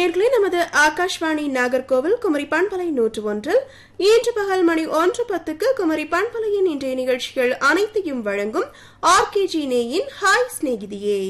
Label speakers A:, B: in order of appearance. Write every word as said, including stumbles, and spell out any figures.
A: நேயர்களே, நமது ஆகாஷ்வாணி நாகர்கோவில் குமரி பண்பலை நூற்று ஒன்றில் இன்று பகல் மணி ஒன்று பத்துக்கு குமரி பண்பலையின் இன்றைய நிகழ்ச்சிகள் அனைத்தையும் வழங்கும் ஆர் கே ஜி நேயின் ஹாய் சிநேகிதியே.